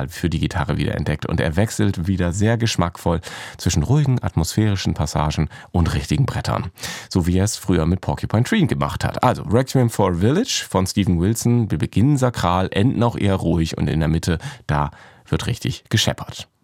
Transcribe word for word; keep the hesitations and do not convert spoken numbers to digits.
mal für die Gitarre wieder entdeckt und er wechselt wieder sehr geschmackvoll zwischen ruhigen, atmosphärischen Passagen und richtigen Brettern. So wie er es früher mit Porcupine Tree gemacht hat. Also Requiem for a Village von Steven Wilson. Wir beginnen sakral, enden auch eher ruhig und in der Mitte, da wird richtig gescheppert.